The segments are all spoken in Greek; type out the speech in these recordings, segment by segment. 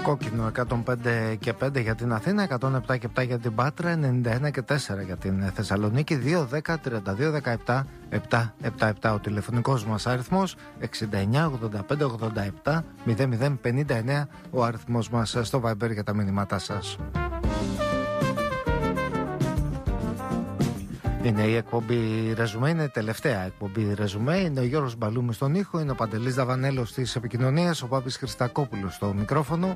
Κόκκινο 105 και 5 για την Αθήνα, 107 και 7 για την Πάτρα, 91 και 4 για την Θεσσαλονίκη, 2-10-32-17-777 ο τηλεφωνικός μας αριθμός, 69-85-87-0059 ο αριθμός μας στο Viber για τα μηνύματά σας. Είναι η εκπομπή Ρεζουμέ, είναι η τελευταία εκπομπή Ρεζουμέ. Είναι ο Γιώργος Μπαλούμης στον ήχο, είναι ο Παντελής Δαβανέλος της επικοινωνίας, ο Πάπης Χριστακόπουλος στο μικρόφωνο.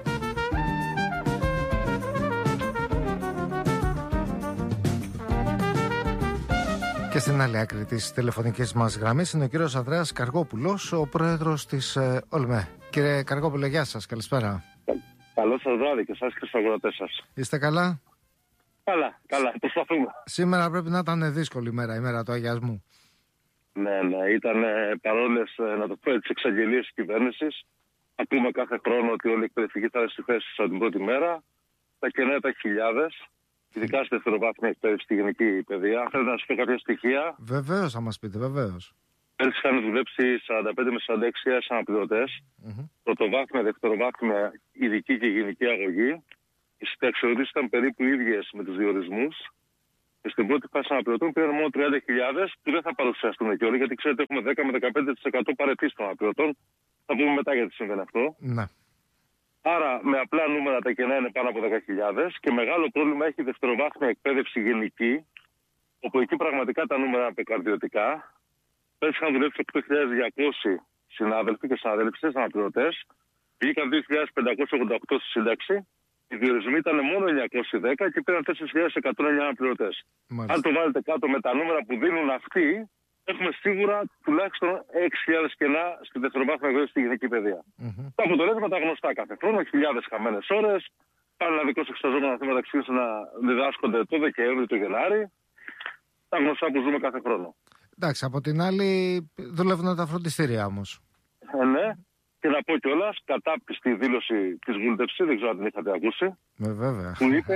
Και στην άλλη άκρη της τηλεφωνικής μας γραμμής είναι ο κύριος Ανδρέας Καργόπουλος, ο πρόεδρος της ΟΛΜΕ. Κύριε Καργόπουλο, γεια σας, καλησπέρα. Καλό σας βράδυ και εσάς και στους αγορατές σας. Είστε καλά? Καλά, προσπαθούμε. Σήμερα πρέπει να ήταν δύσκολη ημέρα, η μέρα του αγιασμού. Ναι, ήταν παρόλες, να το πω, τις εξαγγελίες της κυβέρνησης. Ακούμε κάθε χρόνο ότι όλοι οι εκπαιδευτικοί θα είναι στη θέση από την πρώτη μέρα. Τα κενά τα χιλιάδες, ειδικά στη δευτεροβάθμια εκπαίδευση στη γενική παιδεία. Θέλω να σας πω κάποια στοιχεία. Βεβαίως θα μας πείτε, βεβαίως. Πέρσι είχαν δουλέψει 45 με 46.000 αναπληρωτές. Πρωτοβάθμια, δευτεροβάθμια, ειδική και γενική αγωγή. Οι συνταξιοδοτήσεις ήταν περίπου ίδιες με τους διορισμούς. Και στην πρώτη φάση αναπληρωτών πήραν μόνο 30.000 που δεν θα παρουσιαστούν και όλοι, γιατί ξέρετε έχουμε 10 με 15% παρετήσεις των αναπληρωτών. Θα πούμε μετά γιατί συμβαίνει αυτό. Ναι. Άρα με απλά νούμερα τα κενά είναι πάνω από 10.000 και μεγάλο πρόβλημα έχει η δευτεροβάθμια εκπαίδευση γενική, όπου εκεί πραγματικά τα νούμερα είναι απεκαρδιωτικά. Πέρσι είχαν δουλέψει 8.200 συνάδελφοι και συναδέλφισες αναπληρωτές. Βγήκαν 2.588 στη σύνταξη. Οι διορισμοί ήταν μόνο 910 και πήραν 4.109 αναπληρωτές. Αν το βάλετε κάτω με τα νούμερα που δίνουν αυτοί, έχουμε σίγουρα τουλάχιστον 6.000 κενά στη δευτεροβάθμια εκπαίδευση στη γενική παιδεία. Τα αποτελέσματα γνωστά κάθε χρόνο, χιλιάδες χαμένες ώρες. Πανελλαδικώς εξεταζόμενα θέματα ξεκίνησαν να διδάσκονται το Δεκέμβρη, το Γενάρη. Τα γνωστά που ζούμε κάθε χρόνο. Εντάξει, από την άλλη δουλεύουν τα φροντιστήρια όμως. Ναι. Και να πω κιόλας, κατάπιστη δήλωση της βούλτευσης, δεν ξέρω αν την είχατε ακούσει. Βέβαια.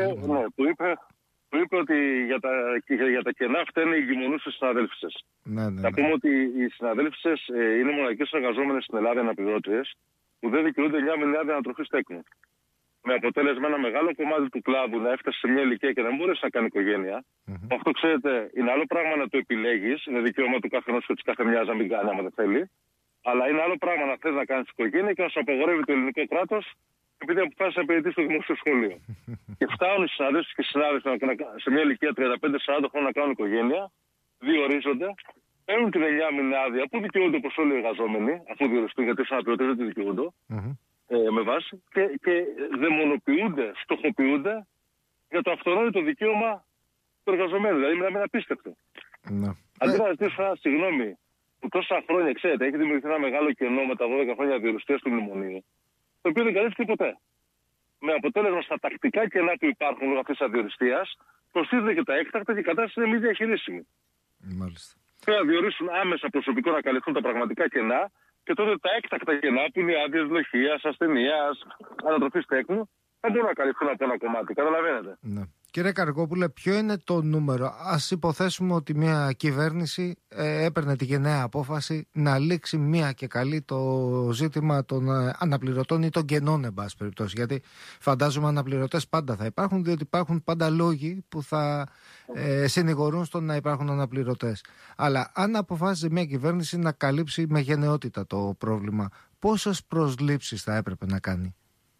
Που είπε ότι για τα κενά φταίνε οι γυμονούσες συναδέλφισες. Ναι. Να πούμε ότι οι συναδέλφισες είναι μοναδικές εργαζόμενες στην Ελλάδα αναπληρώτριες που δεν δικαιούνται 9 μηνιάδια ανατροφής τέκνου. Με αποτέλεσμα ένα μεγάλο κομμάτι του κλάδου να έφτασε σε μια ηλικία και να μην μπορέσει να κάνει οικογένεια. Αυτό ξέρετε, είναι άλλο πράγμα να το επιλέγεις, είναι δικαίωμα του καθενός και της καθεμιάς να μην κάνει άμα δεν θέλει. Αλλά είναι άλλο πράγμα να θες να κάνεις οικογένεια και να σου απαγορεύει το ελληνικό κράτος επειδή αποφάσισε να υπηρετήσει στο δημόσιο σχολείο. Και φτάνουν οι συναδέλφοι και οι συνάδελφοι σε μια ηλικία 35-40 χρόνων να κάνουν οικογένεια, διορίζονται, παίρνουν την 9 μηνάδια που δικαιούνται όπως όλοι οι εργαζόμενοι, αφού διοριστούν, γιατί οι αναπληρωτές δεν τη δικαιούνται, με βάση, και δαιμονοποιούνται, στοχοποιούνται για το αυτονόητο δικαίωμα του εργαζομένου. Δηλαδή, μιλάμε ένα απίστευτο. Αντί να ζητήσω ένα συγγνώμη που τόσα χρόνια, ξέρετε, έχει δημιουργηθεί ένα μεγάλο κενό με τα 12 χρόνια διοριστίας του μνημονίου, το οποίο δεν καλύφθηκε ποτέ. Με αποτέλεσμα στα τακτικά κενά που υπάρχουν λόγω αυτής της αδιοριστίας, προστίθεται και τα έκτακτα και η κατάσταση είναι μη διαχειρίσιμη. Μάλιστα. Πρέπει να διορίσουν άμεσα προσωπικό να καλυφθούν τα πραγματικά κενά και τότε τα έκτακτα κενά που είναι οι άδειες βλοχείας, ασθενείας, ανατροφής τέκνου, δεν μπορούν να καλυφθούν από ένα κομμάτι. Καταλαβαίνετε. Ναι. Κύριε Καργόπουλε, ποιο είναι το νούμερο? Ας υποθέσουμε ότι μια κυβέρνηση έπαιρνε τη γενναία απόφαση να λήξει μια και καλή το ζήτημα των αναπληρωτών ή των κενών, εν πάση περιπτώσει. Γιατί φαντάζομαι αναπληρωτές πάντα θα υπάρχουν, διότι υπάρχουν πάντα λόγοι που θα συνηγορούν στο να υπάρχουν αναπληρωτές. Αλλά αν αποφάσισε μια κυβέρνηση να καλύψει με γενναιότητα το πρόβλημα, πόσες προσλήψεις θα έπρεπε να κάνει?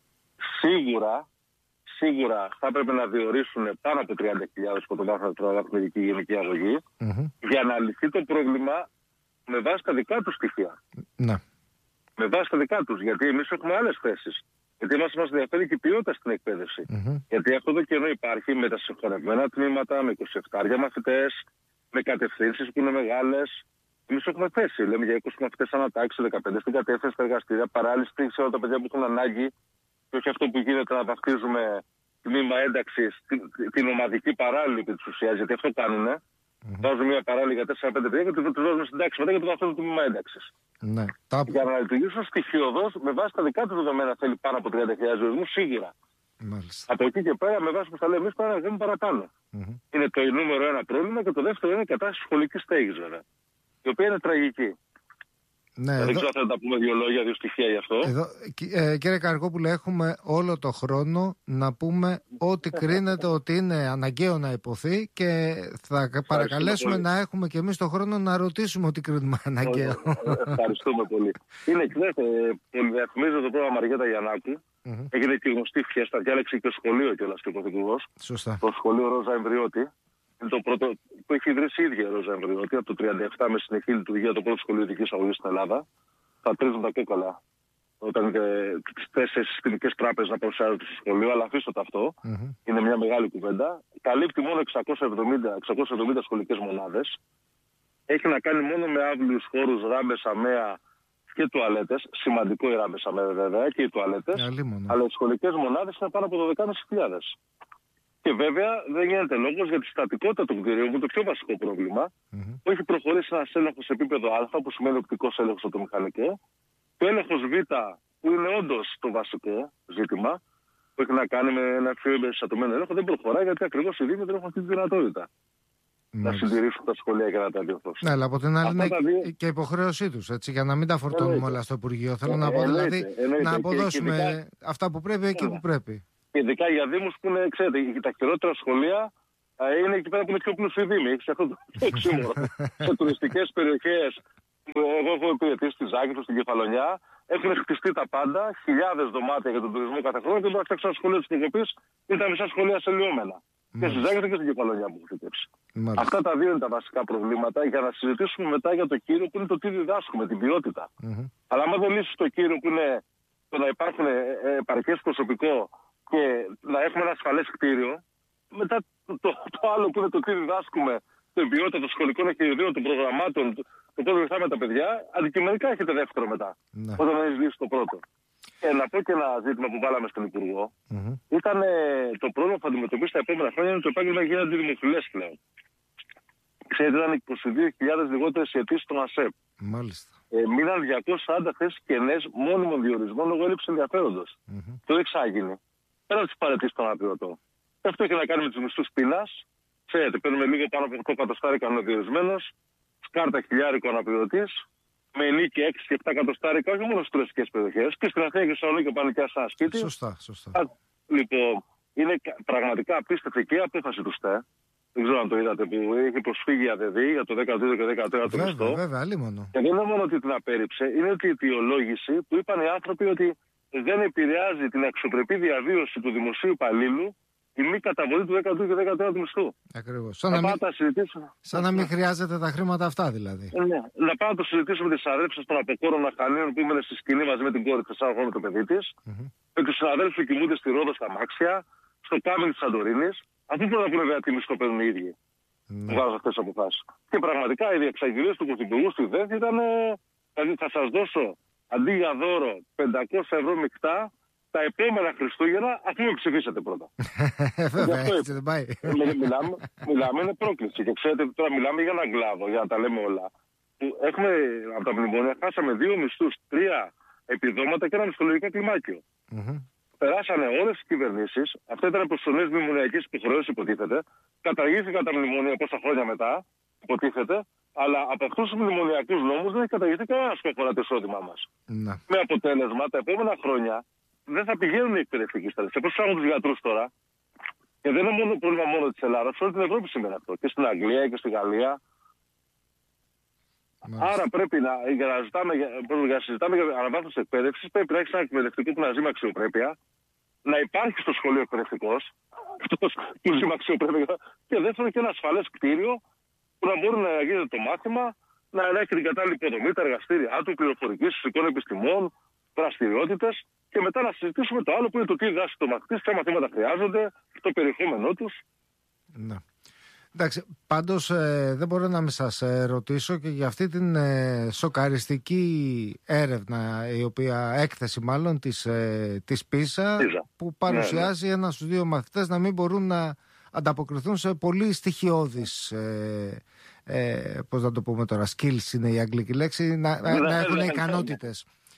Σίγουρα θα έπρεπε να διορίσουν πάνω από 30.000 πρωτοβάθμια γενική αγωγή για να λυθεί το πρόβλημα με βάση τα δικά τους στοιχεία. Ναι. Με βάση τα δικά τους. Γιατί εμείς έχουμε άλλες θέσεις. Γιατί μας ενδιαφέρει και η ποιότητα στην εκπαίδευση. Γιατί αυτό το κενό υπάρχει με τα συγχωνευμένα τμήματα, με 27 μαθητές, με κατευθύνσεις που είναι μεγάλες. Εμείς έχουμε θέση. Λέμε για 20 μαθητές ανατάξει, 15 στην κατεύθυνση στα εργαστήρια, παράλληλη στήριξη όλα τα παιδιά που έχουν ανάγκη. Και όχι αυτό που γίνεται να βαφτίζουμε τμήμα ένταξης, την ομαδική παράλληλη επί της ουσίας, γιατί αυτό κάνουνε. Βάζουν μια παράλληλη για 4-5 παιδιά και τους βάζουν στην τάξη μετά και το βαφτίζουν το τμήμα ένταξης. Ναι. Για να λειτουργήσουν στοιχειοδός, με βάση τα δικά τους δεδομένα θέλει πάνω από 30.000 διορισμούς σίγουρα. Μάλιστα. Από εκεί και πέρα, με βάση που θα λέμε εμείς, πρέπει να βγούμε παραπάνω. Είναι το νούμερο ένα πρόβλημα και το δεύτερο είναι η κατάσταση σχολικής στέγης, βέβαια. Η οποία είναι τραγική. Ναι, δεν ξέρω αν θέλετε να πούμε δύο λόγια, δύο στοιχεία γι' αυτό. Εδώ, κύριε Καρκόπουλε, έχουμε όλο το χρόνο να πούμε ό,τι κρίνεται ότι είναι αναγκαίο να υποθεί και θα παρακαλέσουμε πολύ. να έχουμε και εμείς το χρόνο να ρωτήσουμε ό,τι κρίνουμε αναγκαίο. Ευχαριστούμε πολύ. Είναι, ξέρετε, πολυδιαφημίζεται το πρόγραμμα Μαριέτα Γιαννάκου. Έγινε και γνωστή φιέστα, διάλεξε και σχολείο κιόλας και ο Πρωθυπουργός. Σωστά. Το σχολείο Ρόζα Εμβριώτη. Είναι το πρώτο που έχει ιδρύσει η ίδια η Ρόζα Εμβριώτη. Από το 1937 με συνεχή λειτουργία το πρώτο σχολείο ειδικής αγωγής στην Ελλάδα. Θα τρίζουν τα κόκαλα όταν τις 4 συστημικές τράπεζες να παρουσιάζονται στο σχολείο, αλλά αφήστε το αυτό. Είναι μια μεγάλη κουβέντα. Καλύπτει μόνο 670 σχολικές μονάδες. Έχει να κάνει μόνο με άβλιους χώρους, ράμπες, αμαία και τουαλέτες. Σημαντικό οι ράμπες, αμαία βέβαια, και οι τουαλέτες. Αλλά οι σχολικές μονάδες είναι πάνω από 12.500. Και βέβαια δεν γίνεται λόγος για τη στατικότητα του κτηρίου, που είναι το πιο βασικό πρόβλημα, που έχει προχωρήσει ένας έλεγχος σε επίπεδο Α, που σημαίνει οπτικός έλεγχος από το μηχανικό. Το έλεγχος Β, που είναι όντως το βασικό ζήτημα, που έχει να κάνει με ένα πιο εμπεριστατωμένο έλεγχο, δεν προχωράει γιατί ακριβώς οι Δήμοι δεν έχουν αυτή τη δυνατότητα να συντηρήσουν τα σχολεία και να τα διορθώσουν. Ναι, αλλά από την άλλη είναι και υποχρέωσή τους, έτσι, για να μην τα φορτώνουμε όλα στο Υπουργείο. Θέλω να πω δηλαδή να αποδώσουμε αυτά που πρέπει εκεί που πρέπει. Ειδικά για Δήμους που είναι, ξέρετε, τα χειρότερα σχολεία είναι εκεί πέρα που είναι πιο πλούσιοι Δήμοι. Έχεις αυτό το οξύμορο. Σε τουριστικές περιοχές, εγώ έχω υπηρετήσει στη Ζάκυνθο, στην Κεφαλονιά, έχουν χτιστεί τα πάντα, χιλιάδες δωμάτια για τον τουρισμό κάθε χρόνο και τώρα φτιάξαν ένα σχολείο της Κεφαλονιάς, είναι τα μισά σχολεία σελιώμενα. Και στη Ζάκυνθο και στην Κεφαλονιά που έχω φυτέψει. Αυτά τα δύο είναι τα βασικά προβλήματα για να συζητήσουμε μετά για το κύριο που είναι το τι διδάσκουμε, την ποιότητα. Αλλά άμα δεν λύσεις το κύριο που είναι το να υπάρχουν επαρκές προσωπικό και να έχουμε ένα ασφαλές κτίριο, μετά το άλλο που είναι το τι διδάσκουμε, την ποιότητα των σχολικών εγχειριδίων, των προγραμμάτων, το πώς βοηθάμε τα παιδιά, αντικειμενικά έχετε δεύτερο μετά. Όταν δεν έχει λύσει το πρώτο. Και να πω και ένα ζήτημα που βάλαμε στον Υπουργό, ήταν το πρόβλημα που θα αντιμετωπίσει τα επόμενα χρόνια είναι το επάγγελμα γίνεται δημοφιλές πλέον. Ξέρετε, ήταν 22.000 λιγότερες οι αιτήσεις στον ΑΣΕΠ. Μάλιστα. Μείναν 240 θέσεις κενές μόνιμων διορισμών λόγω έλλειψης ενδιαφέροντος. Το εξάγινε. Πέρα από τις παραιτήσεις των αναπληρωτών. Αυτό έχει να κάνει με τους μισθούς πείνας. Ξέρετε, παίρνουμε λίγο πάνω από 8 εκατοστάρικα αναδιορισμένος, σκάρτα χιλιάρικο αναπληρωτής, με νίκη 6 και 7 εκατοστάρικα, όχι μόνο στις τουριστικές περιοχές, και στην Αθήνα και στη Θεσσαλονίκη πάνε και ένα σπίτι. Σωστά. Λοιπόν, είναι πραγματικά απίστευτη και η απόφαση του ΣΤΕ. Δεν ξέρω αν το είδατε, που είχε προσφύγει η ΑΔΔ για το 12ο και 13ο μισθό. Βέβαια, αλίμονο. Και δεν είναι μόνο ότι την απέρριψε, είναι ότι η αιτιολόγηση που είπαν οι άνθρωποι ότι δεν επηρεάζει την αξιοπρεπή διαβίωση του δημοσίου υπαλλήλου η μη καταβολή του 12ου και 13ου μισθού. Ακριβώς. Σαν να μην χρειάζεται τα χρήματα αυτά δηλαδή. Ναι. Να πάμε να το συζητήσουμε με τις αδέρφες των Αποκόρων Αχανίων που ήμουν στη σκηνή μαζί με την κόρη 4 χρόνια το παιδί της. Με τους συναδέλφους που κοιμούνται στη Ρόδο στα Μάξια, στο Κάμιν της Σαντορίνης. Αφού πρέπει να πούνε βέβαια τι μισθό παίρνουν οι ίδιοι. Που βάζουν αυτές τις αποφάσεις. Και πραγματικά οι διεξαγγελίες του Πρωθυπουργού στη ΔΕΘ ήταν. Δηλαδή θα σας δώσω αντί για δώρο 500 ευρώ μεικτά τα επόμενα Χριστούγεννα, αφού με ψηφίσετε πρώτα. Βέβαια, έτσι δεν πάει. Μιλάμε, είναι πρόκληση. Και ξέρετε, τώρα μιλάμε για έναν κλάδο, για να τα λέμε όλα. Έχουμε από τα μνημόνια, χάσαμε 2 μισθούς, 3 επιδόματα και ένα μισθολογικό κλιμάκιο. Περάσανε όλες τις κυβερνήσεις, αυτά ήταν προσωρινές μνημονιακές υποχρεώσεις, υποτίθεται. Καταργήθηκαν τα μνημονία πόσα χρόνια μετά, υποτίθεται. Αλλά από αυτούς τους μνημονιακούς νόμους δεν έχει καταργηθεί κανένας που αφορά το εισόδημά μας. Με αποτέλεσμα, τα επόμενα χρόνια δεν θα πηγαίνουν οι εκπαιδευτικοί στρατιώτες. Πώς ψάχνουν τους γιατρούς τώρα. Και δεν είναι πρόβλημα μόνο της Ελλάδας, σε όλη την Ευρώπη σημαίνει αυτό. Και στην Αγγλία και στη Γαλλία. Άρα πρέπει για να συζητάμε για αναβάθμιση εκπαίδευσης, πρέπει να έχει ένα εκπαιδευτικό που να ζει με αξιοπρέπεια, να υπάρχει στο σχολείο εκπαιδευτικός, αυτός που ζει με αξιοπρέπεια, και δεύτερον και ένα ασφαλές κτίριο που να μπορεί να γίνεται το μάθημα, να έχει την κατάλληλη υποδομή, τα εργαστήριά του, πληροφορικής, φυσικών επιστημών, δραστηριότητες, και μετά να συζητήσουμε το άλλο που είναι το τι διδάσκει το μαθητής, ποια μαθήματα χρειάζονται, το περιεχόμενό τους. Ναι. Εντάξει, πάντως δεν μπορώ να μην σας ρωτήσω και για αυτή την σοκαριστική έρευνα, η οποία έκθεση μάλλον της ΠΙΣΑ, που παρουσιάζει ένα στους 2 μαθητές να μην μπορούν να ανταποκριθούν σε πολύ στοιχειώδεις, πώς να το πούμε τώρα, skills είναι η αγγλική λέξη, να έχουν ικανότητες.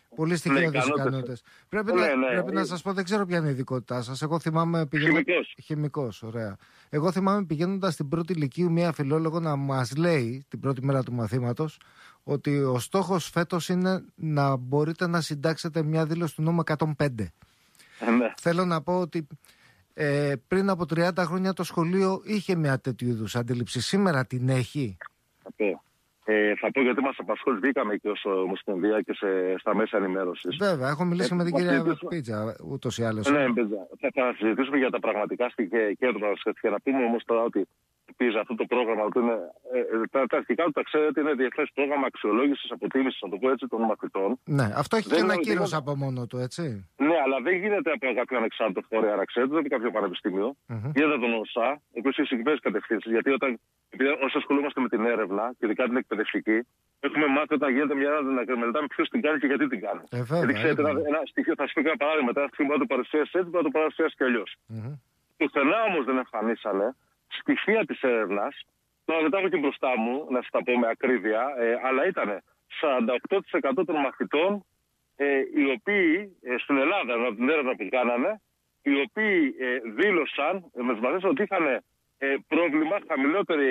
Πολύ στοιχειώδεις ικανότητες. Πρέπει να σας πω, δεν ξέρω ποια είναι η ειδικότητά σας. Εγώ θυμάμαι χημικός, ωραία. Εγώ θυμάμαι πηγαίνοντας στην πρώτη λυκείου μια φιλόλογο να μας λέει την πρώτη μέρα του μαθήματος ότι ο στόχος φέτος είναι να μπορείτε να συντάξετε μια δήλωση του νόμου 105. Θέλω να πω ότι πριν από 30 χρόνια το σχολείο είχε μια τέτοιου είδους αντίληψη. Σήμερα την έχει. Θα πω γιατί μας απασχολεί, βγήκαμε και ως Ομοσπονδία και στα μέσα ενημέρωσης. Βέβαια, έχω μιλήσει με την κυρία Πίτσα, ούτως ή άλλως. Ναι, θα συζητήσουμε για τα πραγματικά στοιχεία και το πραγματικά. Να πούμε όμως τώρα ότι πίζει αυτό το πρόγραμμα, ότι είναι, τα αρχικά του τα ξέρετε, είναι διεθνές πρόγραμμα αξιολόγησης, αποτίμησης, να το πω έτσι, των μαθητών. Ναι, αυτό έχει και ένα κύρος από μόνο του, έτσι. Ναι, αλλά δεν γίνεται από κάποιο ανεξάρτητο φορέα, να ξέρετε, δεν είναι κάποιο πανεπιστήμιο. Γίνεται από τον ΟΣΑ, ο οποίος έχει συγκεκριμένες κατευθύνσεις. Γιατί όσο ασχολούμαστε με την έρευνα, και ειδικά την εκπαιδευτική, έχουμε μάθει όταν γίνεται μια έρευνα να μελετάμε ποιος την κάνει και γιατί την κάνει. Γιατί ξέρετε, ένα στοιχείο, θα σα πω ένα παράδειγμα, ένα στοιχείο μπορεί να το παρουσιάσει έτσι, μπορεί να το παρουσιάσει και αλλιώς. Πουθενά όμως δεν εμφανίσανε στοιχεία της έρευνας. Τώρα δεν τα έχω και μπροστά μου, να σας τα πω με ακρίβεια, αλλά ήταν 48% των μαθητών οι οποίοι στην Ελλάδα, από την έρευνα που κάνανε, οι οποίοι δήλωσαν με τους μαθητές ότι είχαν πρόβλημα χαμηλότερη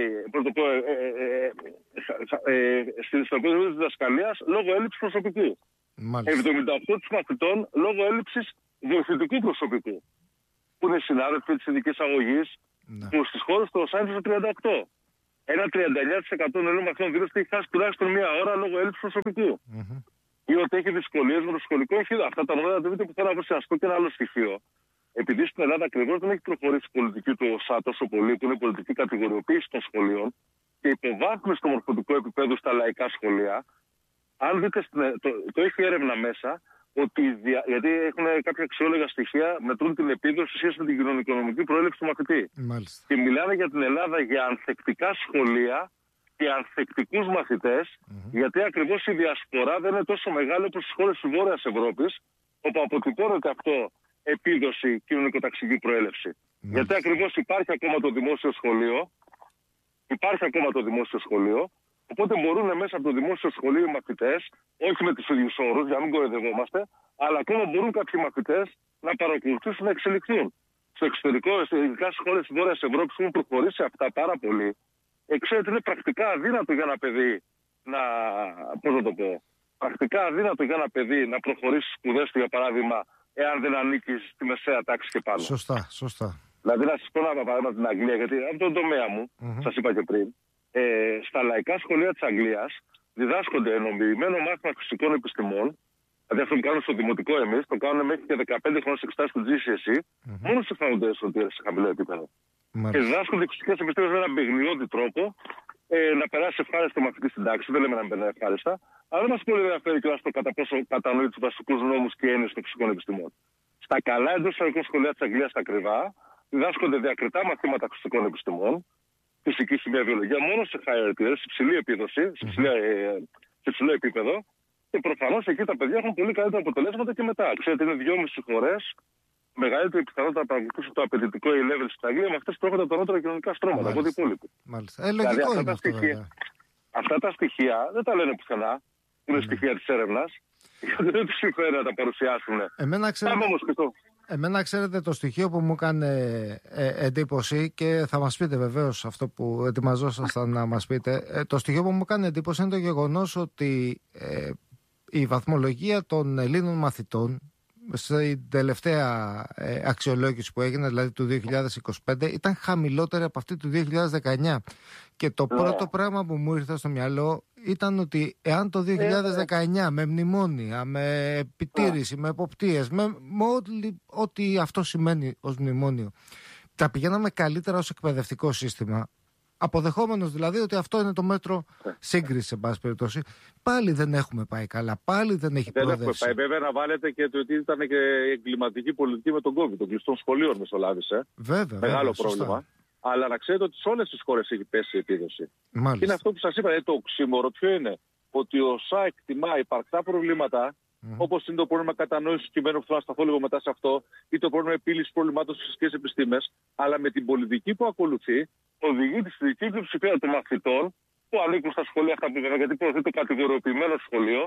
στην ιστοπαίδευση της διδασκαλίας λόγω έλλειψης προσωπικού. 78% των μαθητών λόγω έλλειψης βοηθητικού προσωπικού. Που είναι συνάδελφοι της ειδικής αγωγής, που στις χώρες του ΟΣΑ είναι στο 38%. Ένα 39% των Ελλήνων μαθητών δήλωσε ότι έχει χάσει τουλάχιστον μία ώρα λόγω έλλειψης προσωπικού. Ή ότι έχει δυσκολίες με το σχολικό εγχείρημα. Αυτά τα νούμερα δεν δείτε που θέλω να σας πω και ένα άλλο στοιχείο. Επειδή στην Ελλάδα ακριβώς δεν έχει προχωρήσει η πολιτική του ΟΣΑ τόσο πολύ, που είναι η πολιτική κατηγοριοποίηση των σχολείων και υποβάθμιση του μορφωτικού επίπεδου στα λαϊκά σχολεία, αν δείτε, το έχει έρευνα μέσα, ότι γιατί έχουν κάποια αξιόλογα στοιχεία, μετρούν την επίδοση σε σχέση με την κοινωνικονομική προέλευση του μαθητή. Μάλιστα. Και μιλάνε για την Ελλάδα για ανθεκτικά σχολεία και ανθεκτικούς μαθητές, γιατί ακριβώς η διασπορά δεν είναι τόσο μεγάλη όπως στις χώρες της Βόρειας Ευρώπης, όπου αποτυπώνεται αυτό επίδοση κοινωνικοταξική προέλευση. Γιατί ακριβώς υπάρχει ακόμα το δημόσιο σχολείο, οπότε μπορούν μέσα από το δημόσιο σχολείο οι μαθητές, όχι με τους ίδιους όρους, για να μην κοροϊδευόμαστε, αλλά ακόμα μπορούν κάποιοι μαθητές να παρακολουθήσουν να εξελιχθούν. Στο εξωτερικό, ειδικά στις χώρες της Βόρειας Ευρώπης που έχουν προχωρήσει αυτά πάρα πολύ, ξέρετε, είναι πρακτικά αδύνατο για ένα παιδί να. Πώς να το πω. Πρακτικά αδύνατο για ένα παιδί να προχωρήσει σπουδές του, για παράδειγμα, εάν δεν ανήκει στη μεσαία τάξη και πάνω. Σωστά. Δηλαδή, να σας πω ένα παράδειγμα την Αγγλία, γιατί από τον τομέα μου, σας είπα και πριν, στα λαϊκά σχολεία της Αγγλίας διδάσκονται ενοποιημένο μάθημα φυσικών επιστημών. Δηλαδή, αυτό που κάνουν στο δημοτικό εμείς, το κάνουν μέχρι και 15 χρόνια εξετάσεις του GCSE, μόνο σε foundation, σε χαμηλό επίπεδο. Και διδάσκονται φυσικές επιστήμες με έναν παιγνιώδη τρόπο, να περάσει ευχάριστα μαθητή στην τάξη. Δεν λέμε να μην περνάει ευχάριστα, αλλά δεν μας πολύ ενδιαφέρει κιόλας το κατά πόσο κατανοεί τους βασικούς νόμους και έννοιες των φυσικών επιστημών. Στα καλά εντός εισαγωγικών σχολεία της Αγγλίας, τα ακριβά, διδάσκονται διακριτά μαθήματα φυσικών επιστημών, φυσική, χημεία, βιολογία, μόνο σε higher tier, σε υψηλή επίδοση, σε υψηλό επίπεδο. Και προφανώς εκεί τα παιδιά έχουν πολύ καλύτερα αποτελέσματα και μετά. Ξέρετε, είναι 2,5 φορές μεγαλύτερη πιθανότητα να παρακολουθήσουν το απαιτητικό E-level στην Αγγλία με αυτές που έρχονται από τα νότερα κοινωνικά στρώματα από ό,τι υπόλοιποι. Λογικό είναι αυτό, αυτά τα στοιχεία δεν τα λένε πουθενά. Είναι στοιχεία της έρευνας. Γιατί δεν τους συμφέρει να τα παρουσιάσουν. Εμένα ξέρετε το στοιχείο που μου έκανε εντύπωση, και θα μας πείτε βεβαίως αυτό που ετοιμαζόσασταν να μας πείτε. Το στοιχείο που μου έκανε εντύπωση είναι το γεγονός ότι η βαθμολογία των Ελλήνων μαθητών στην τελευταία αξιολόγηση που έγινε, δηλαδή του 2025, ήταν χαμηλότερη από αυτή του 2019. Και το πρώτο πράγμα που μου ήρθε στο μυαλό ήταν ότι εάν το 2019 με μνημόνια, με επιτήρηση, με εποπτείες, με ό,τι αυτό σημαίνει ως μνημόνιο, τα πηγαίναμε καλύτερα ως εκπαιδευτικό σύστημα, αποδεχόμενος δηλαδή ότι αυτό είναι το μέτρο σύγκριση, εν πάση περιπτώσει, πάλι δεν έχουμε πάει καλά, πάλι δεν έχει προοδεύσει. Δεν έχουμε πάει. Βέβαια, να βάλετε και το ότι ήταν και εγκληματική πολιτική με τον COVID, των κλειστών σχολείων μεσολάβησε. Βέβαια. Μεγάλο πρόβλημα. Αλλά να ξέρετε ότι σε όλες τις χώρες έχει πέσει η επίδοση. Μάλιστα. Και είναι αυτό που σας είπα, το οξύμορο ποιο είναι. Ότι ο ΣΑ εκτιμά υπαρκτά προβλήματα, όπως είναι το πρόβλημα κατανόησης του κειμένου, που θα σταθώ λίγο μετά σε αυτό, ή το πρόβλημα επίλυσης προβλημάτων στις φυσικές επιστήμες, αλλά με την πολιτική που ακολουθεί, οδηγεί τη δική πλειοψηφία των μαθητών που ανήκουν στα σχολεία αυτά που είπαμε, γιατί προωθεί το κατηγοριοποιημένο σχολείο,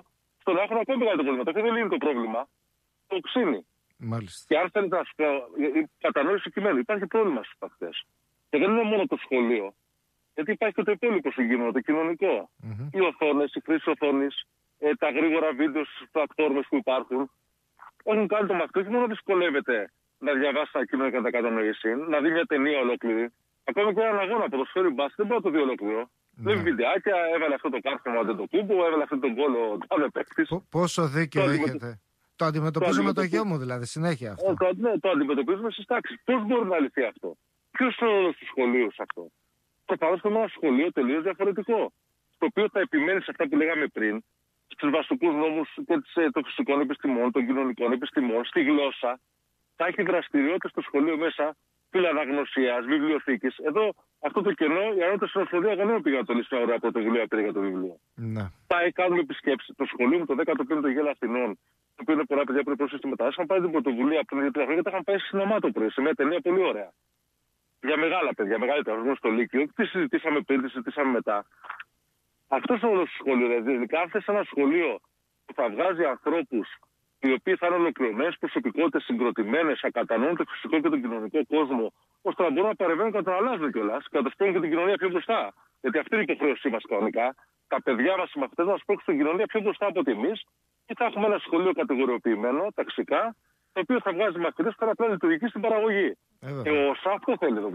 στον να έχουν ακόμη μεγαλύτερο πρόβλημα. Το οποίο δεν λύνει το πρόβλημα, το οξύνει. Μάλιστα. Και αν θέλετε να σου πω, η κατανόηση κειμένου, υπάρχει πρόβλημα στους μαθητές. Και δεν είναι μόνο το σχολείο. Γιατί υπάρχει και το υπόλοιπο συγκείμενο, το κοινωνικό. Οι οθόνες, η χρήση οθόνης, τα γρήγορα βίντεο στις πλατφόρμες που υπάρχουν. Έχουν κάνει το μαθητή, όχι μόνο δυσκολεύεται να διαβάσει ένα κείμενο και να τα κατανοήσει, να δει μια ταινία ολόκληρη. Ακόμα και έναν αγώνα ποδοσφαίρου μπάσκετ δεν μπορεί να το δει ολόκληρο. Βλέπει βιντεάκια, έβαλε αυτό το κάρφωμα Αντετοκούμπο, έβαλε αυτό τον κόλλο τάδε παίκτης. Πόσο δίκαιο έχετε. Το αντιμετωπίζουμε το γιο μου δηλαδή, συνέχεια αυτό. Ναι, το αντιμετωπίζουμε στις τάξεις. Πώς μπορεί να λυθεί αυτό, ποιος είναι ο ρόλος του σχολείου σε αυτό. Προφανώς έχουμε ένα σχολείο τελείως διαφορετικό. Στο οποίο θα επιμένει σε αυτά που λέγαμε πριν, στους βασικούς νόμους των φυσικών επιστημών, των κοινωνικών επιστημών, στη γλώσσα. Θα έχει δραστηριότητες στο σχολείο μέσα φιλαναγνωσίας, βιβλιοθήκης. Εδώ αυτό το κενό, η ανώτατη συνοσπονδία γονέων πήγαν να το λύσει μια ωραία πρωτοβουλία πήρε για το βιβλίο. Ναι. Θα κάνουμε επισκέψεις. Το σχολείο μου, το 15ο Γέλα Αθηνών, το οποίο είναι πολλά παιδιά που είναι πρόσφυγες μετάλλες, είχαν πάρει την πρωτοβουλία πριν 2-3 χρόνια και τα είχαν πάει σε σινεμά το πρωί, σε μια ταινία πολύ ωραία. Για μεγάλα παιδιά, μεγαλύτερα, όπως στο Λύκειο. Τι συζητήσαμε πριν, τι συζητήσαμε μετά. Αυτό είναι όλο το σχολείο. Δηλαδή, αν θες ένα σχολείο που θα βγάζει ανθρώπους οι οποίοι θα είναι ολοκληρωμένες προσωπικότητες, συγκροτημένες, ακατανοούν το φυσικό και τον κοινωνικό κόσμο, ώστε να μπορούν να παρεμβαίνουν και να τον αλλάζουν κιόλας, και να το στέλνουν και την κοινωνία πιο μπροστά. Γιατί αυτή είναι η υποχρέωσή μας κανονικά. Τα παιδιά μας, οι μαθητές μας, πρόκειται στην κοινωνία πιο μπροστά από ότι εμείς, και θα έχουμε ένα σχολείο κατηγοριοποιημένο, ταξικά, το οποίο θα βγάζει μαθητές που θα απλά λειτουργική στην παραγωγή. Ο ΣΑΦ το θέλει εδώ.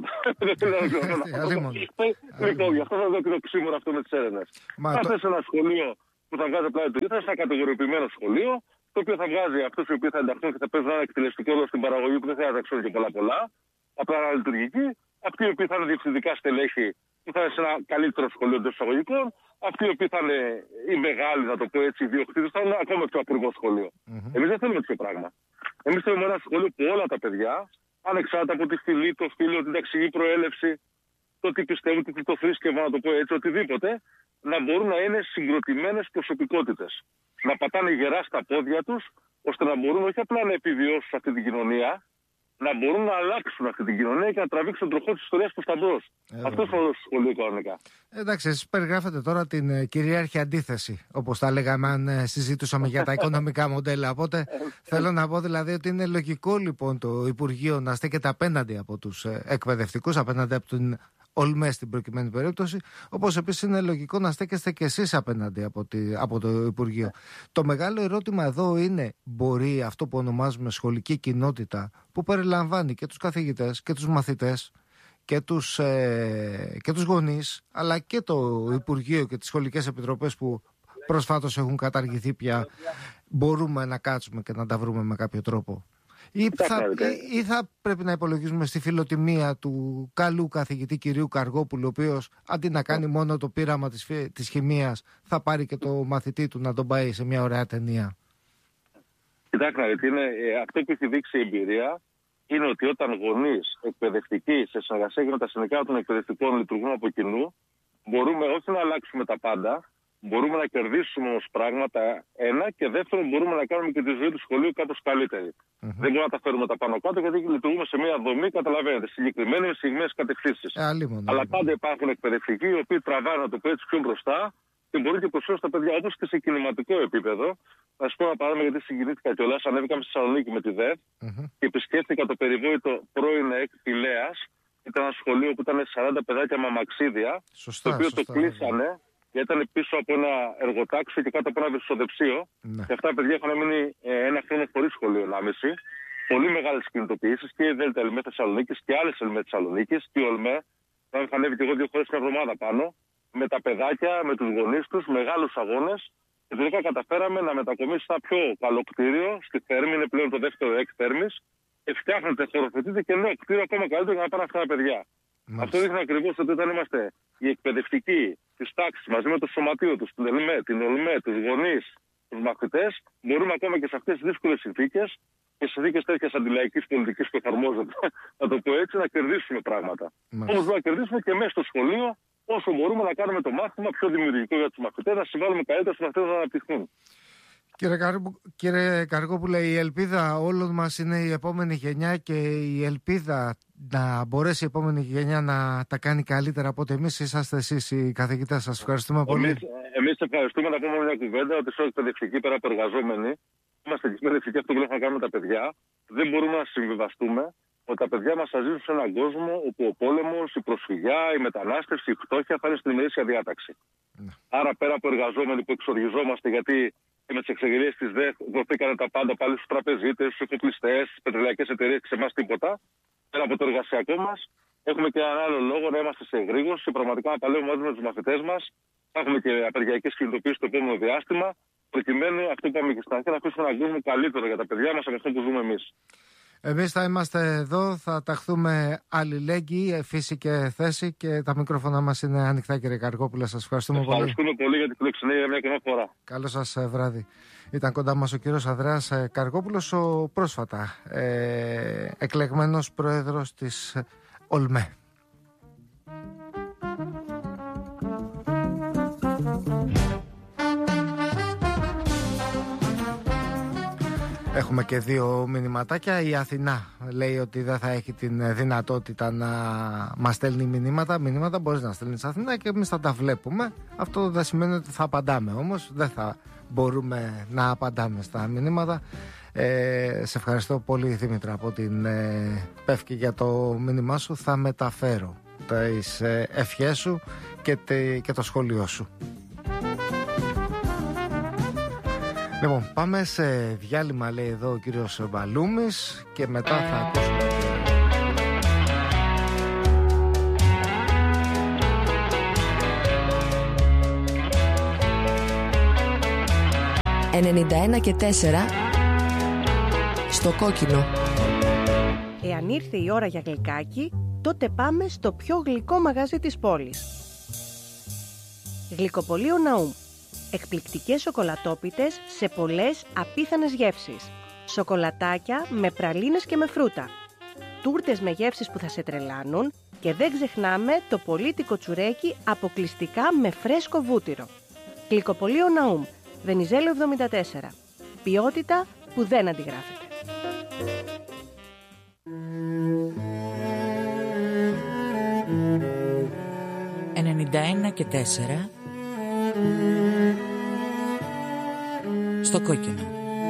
Λοιπόν, γι' αυτό θα δω και το ξύμορο αυτό με τις έρευνες. Αν θες ένα σχολείο που θα βγάζει απλά λειτουργική, θα είναι ένα κατηγοριοποιημένο σχολείο, το οποίο θα βγάζει αυτούς οι οποίοι θα ενταχθούν και θα παίζουν ένα εκτελεστικό ρόλο στην παραγωγή που δεν χρειάζεται να ξέρουν και πολλά. Απλά ένα λειτουργική. Αυτοί οι οποίοι θα είναι διευθυντικά στελέχη που θα είναι σε ένα καλύτερο σχολείο εντός εισαγωγικών. Αυτοί οι οποίοι θα είναι οι μεγάλοι, να το πω έτσι, οι ιδιοκτήτες, θα είναι ακόμα πιο ακριβό σχολείο. Εμείς δεν θέλουμε τέτοιο πράγμα. Εμείς θέλουμε ένα σχολείο που όλα τα παιδιά, ανεξάρτητα από τη φυλή, το φύλο, την ταξική προέλευση, το τι πιστεύουν, το θρήσκευμα, να το πω έτσι, οτιδήποτε, να μπορούν να είναι συγκροτημένες προσωπικότητες. Να πατάνε γερά στα πόδια τους, ώστε να μπορούν όχι απλά να επιβιώσουν σε αυτή την κοινωνία, να μπορούν να αλλάξουν αυτή την κοινωνία και να τραβήξουν τον τροχό της ιστορίας προς τα μπρος. Αυτό είναι όλο το σχολείο κανονικά. Εντάξει, εσείς περιγράφετε τώρα την κυρίαρχη αντίθεση, όπως τα λέγαμε αν συζητούσαμε για τα οικονομικά μοντέλα. Οπότε θέλω να πω δηλαδή ότι είναι λογικό λοιπόν το Υπουργείο να στέκεται απέναντι από τους εκπαιδευτικούς, απέναντι από την ΟΛΜΕ στην προκειμένη περίπτωση, όπως επίσης είναι λογικό να στέκεστε και εσείς απέναντι από το Υπουργείο. Το μεγάλο ερώτημα εδώ είναι, μπορεί αυτό που ονομάζουμε σχολική κοινότητα, που περιλαμβάνει και τους καθηγητές και τους μαθητές και τους γονείς, αλλά και το Υπουργείο και τις σχολικές επιτροπές που προσφάτως έχουν καταργηθεί πια, μπορούμε να κάτσουμε και να τα βρούμε με κάποιο τρόπο? Ή θα πρέπει να υπολογίζουμε στη φιλοτιμία του καλού καθηγητή κυρίου Καργόπουλου, ο οποίος αντί να κάνει μόνο το πείραμα της χημείας, θα πάρει και το μαθητή του να τον πάει σε μια ωραία ταινία? Κοιτάξτε, αυτό που έχει δείξει η εμπειρία είναι ότι όταν γονείς, εκπαιδευτικοί, σε συνεργασία και με τα συνδικάτα των εκπαιδευτικών λειτουργούν από κοινού, μπορούμε όχι να αλλάξουμε τα πάντα, μπορούμε να κερδίσουμε όμως πράγματα, ένα, και δεύτερον, μπορούμε να κάνουμε και τη ζωή του σχολείου κάπως καλύτερη. Δεν μπορούμε να τα φέρουμε τα πάνω κάτω, γιατί λειτουργούμε σε μια δομή, καταλαβαίνετε, συγκεκριμένη με συγκεκριμένες κατευθύνσεις. Αλλά πάντα υπάρχουν εκπαιδευτικοί, οι οποίοι τραβάνε, να το πω έτσι, πιο μπροστά και μπορεί και προσφέρουν στα παιδιά, όπως και σε κινηματικό επίπεδο. Να σου πω ένα παράδειγμα, γιατί συγκινήθηκα κιόλας. Ανέβηκαμε στη Θεσσαλονίκη με τη ΔΕΔ και επισκέφθηκα το περιβόητο πρώην ΕΚ Πηλαίας. Ήταν ένα σχολείο που ήταν 40 παιδάκια με αμαξίδια, το οποίο το κλείσανε. Και ήταν πίσω από ένα εργοτάξιο και κάτω από ένα βυσσοδεψίο. Και αυτά τα παιδιά είχαν μείνει ένα χρόνο χωρίς σχολείο, 1,5. Πολύ μεγάλες κινητοποιήσεις και η ΔΕΛΤΑ ΕΛΜΕ Θεσσαλονίκης και άλλες ΕΛΜΕ Θεσσαλονίκης και η ΟΛΜΕ. Είχα ανέβει και εγώ 2 φορές την εβδομάδα πάνω. Με τα παιδάκια, με τους γονείς τους, μεγάλους αγώνες. Και τελικά καταφέραμε να μετακομίσει ένα πιο καλό κτίριο στη Θέρμη. Είναι πλέον το δεύτερο ΕΚ Θέρμης. Και φτιάχνεται, χωροθετείται και νέο κτίριο ακόμα καλύτερο για να πάνε αυτά τα παιδιά. Αυτό δείχνει ακριβώς ότι όταν είμαστε οι εκπαιδευτικοί της τάξης μαζί με το σωματείο τους, την ΕΛΜΕ, την ΟΛΜΕ, τους γονείς, τους μαθητές, μπορούμε ακόμα και σε αυτές τις δύσκολες συνθήκες και σε συνθήκες τέτοιας αντιλαϊκής πολιτικής που εφαρμόζεται, να το πω έτσι, να κερδίσουμε πράγματα. Όμως μπορούμε να κερδίσουμε και μέσα στο σχολείο, όσο μπορούμε να κάνουμε το μάθημα πιο δημιουργικό για τους μαθητές, να συμβάλλουμε καλύτερα στους μαθητές να αναπτυχθούν. Κύριε Καργόπουλε, η ελπίδα όλων μας είναι η επόμενη γενιά και η ελπίδα να μπορέσει η επόμενη γενιά να τα κάνει καλύτερα από ότι εμείς. Είσαστε εσείς οι καθηγητές. Σας ευχαριστούμε πολύ. Εμείς ευχαριστούμε. Να πούμε μια κουβέντα ότι σε εκπαιδευτική πέρα από εργαζόμενοι, είμαστε εκπαιδευτικοί, αυτό που λέμε να κάνουμε τα παιδιά. Δεν μπορούμε να συμβιβαστούμε ότι τα παιδιά μας θα ζήσουν σε έναν κόσμο όπου ο πόλεμος, η προσφυγιά, η μετανάστευση, η φτώχεια θα είναι στην ημερήσια διάταξη. Ναι. Άρα, πέρα από εργαζόμενοι που εξοργιζόμαστε γιατί και με τις εξεγγελίες της ΔΕΘ δοθήκανε τα πάντα πάλι στους τραπεζίτες, στους εφοπλιστές, στις πετρελαϊκές εταιρείες και σε εμάς τίποτα. Πέρα από το εργασιακό μας, έχουμε και έναν άλλο λόγο να είμαστε σε εγρήγορση, πραγματικά να παλεύουμε μαζί με τους μαθητές μας. Θα έχουμε και απεργιακές κινητοποιήσεις το επόμενο διάστημα, προκειμένου αυτό που είπαμε και στην αρχή να αφήσουμε έναν κόσμο καλύτερο για τα παιδιά μας από αυτό που ζούμε εμείς. Εμείς θα είμαστε εδώ, θα ταχθούμε αλληλέγγυοι, φύση και θέση, και τα μικρόφωνα μας είναι ανοιχτά, κύριε Καργόπουλε. Σας ευχαριστούμε πολύ. Ευχαριστούμε πολύ για την φιλοξενία μια και μια φορά. Καλό σας βράδυ. Ήταν κοντά μας ο κύριος Ανδρέας Καργόπουλος, ο πρόσφατα εκλεγμένος πρόεδρος της ΟΛΜΕ. Έχουμε και δύο μηνυματάκια. Η Αθηνά λέει ότι δεν θα έχει την δυνατότητα να μας στέλνει μηνύματα. Μπορείς να στέλνεις Αθηνά και εμείς θα τα βλέπουμε. Αυτό δεν σημαίνει ότι θα απαντάμε, όμως δεν θα μπορούμε να απαντάμε στα μηνύματα. Σε ευχαριστώ πολύ, Δήμητρα, από την Πεύκη, για το μήνυμά σου. Θα μεταφέρω τις ευχές σου και το σχόλιο σου. Λοιπόν, πάμε σε διάλειμμα, λέει εδώ ο κύριος Μπαλούμης, και μετά θα ακούσουμε. 91,4 στο κόκκινο. Εάν ήρθε η ώρα για γλυκάκι, τότε πάμε στο πιο γλυκό μαγαζί της πόλης. Γλυκοπωλείο Ναούμ. Εκπληκτικές σοκολατόπιτες σε πολλές απίθανες γεύσεις. Σοκολατάκια με πραλίνες και με φρούτα. Τούρτες με γεύσεις που θα σε τρελάνουν. Και δεν ξεχνάμε το πολίτικο τσουρέκι αποκλειστικά με φρέσκο βούτυρο. Γλυκοπωλείο Ναούμ. Βενιζέλο 74. Ποιότητα που δεν αντιγράφεται. 91,4 στο κόκκινο.